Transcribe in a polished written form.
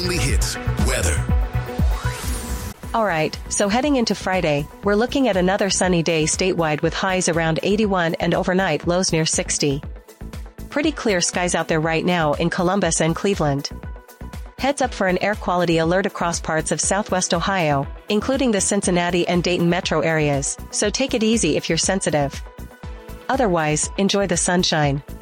Finley Hits weather. Alright, so heading into Friday, we're looking at another sunny day statewide with highs around 81 and overnight lows near 60. Pretty clear skies out there right now in Columbus and Cleveland. Heads up for an air quality alert across parts of southwest Ohio, including the Cincinnati and Dayton metro areas, so take it easy if you're sensitive. Otherwise, enjoy the sunshine.